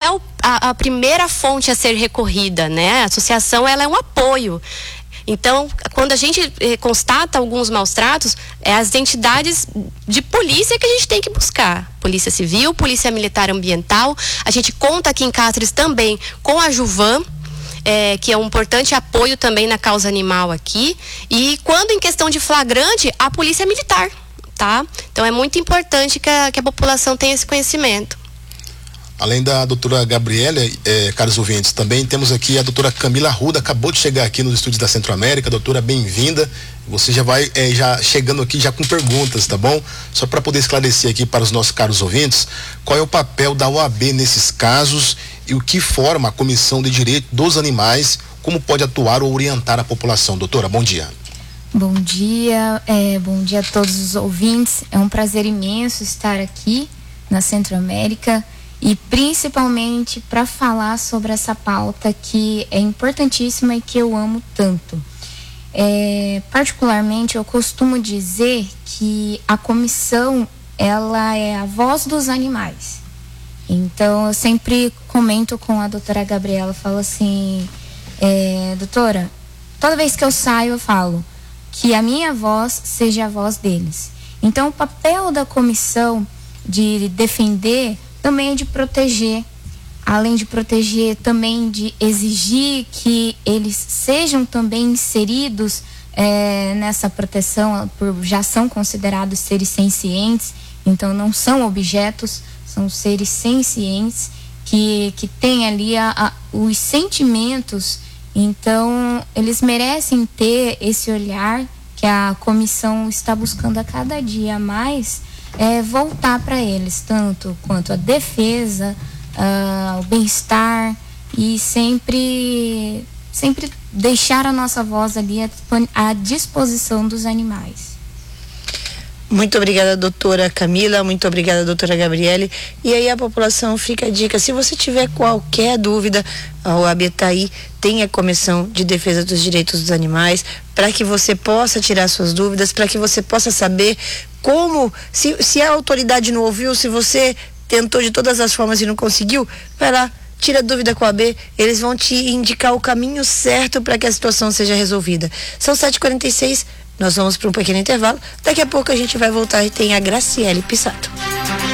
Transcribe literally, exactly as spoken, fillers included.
é o, a, a primeira fonte a ser recorrida, né? A associação, ela é um apoio. Então, quando a gente eh, constata alguns maus tratos, é as entidades de polícia que a gente tem que buscar. Polícia Civil, Polícia Militar Ambiental. A gente conta aqui em Cáceres também com a Juvan, é, que é um importante apoio também na causa animal aqui. E quando em questão de flagrante, a Polícia Militar, tá? Então, é muito importante que a, que a população tenha esse conhecimento. Além da doutora Gabriela, eh, caros ouvintes, também temos aqui a doutora Camila Arruda, acabou de chegar aqui nos estúdios da Centro-América. Doutora, bem-vinda. Você já vai eh, já chegando aqui já com perguntas, tá bom? Só para poder esclarecer aqui para os nossos caros ouvintes, qual é o papel da O A B nesses casos e o que forma a Comissão de Direito dos Animais, como pode atuar ou orientar a população. Doutora, bom dia. Bom dia, é, bom dia a todos os ouvintes. É um prazer imenso estar aqui na Centro-América, e principalmente para falar sobre essa pauta que é importantíssima e que eu amo tanto. É, particularmente, eu costumo dizer que a comissão, ela é a voz dos animais. Então, eu sempre comento com a doutora Gabriela, falo assim, é, doutora, toda vez que eu saio eu falo que a minha voz seja a voz deles. Então, o papel da comissão de defender também é de proteger, além de proteger, também de exigir que eles sejam também inseridos é, nessa proteção, por, já são considerados seres sencientes, então não são objetos, são seres sencientes que, que têm ali a, a, os sentimentos, então eles merecem ter esse olhar que a comissão está buscando a cada dia mais, É, voltar para eles, tanto quanto a defesa, uh, o bem-estar e sempre, sempre deixar a nossa voz ali à, à disposição dos animais. Muito obrigada, doutora Camila, muito obrigada, doutora Gabriele. E aí a população fica a dica, se você tiver qualquer dúvida, a O A B está aí, tem a Comissão de Defesa dos Direitos dos Animais, para que você possa tirar suas dúvidas, para que você possa saber como, se, se a autoridade não ouviu, se você tentou de todas as formas e não conseguiu, vai lá, tira dúvida com a O A B, eles vão te indicar o caminho certo para que a situação seja resolvida. São sete e quarenta e seis, nós vamos para um pequeno intervalo, daqui a pouco a gente vai voltar e tem a Graciele Pissato.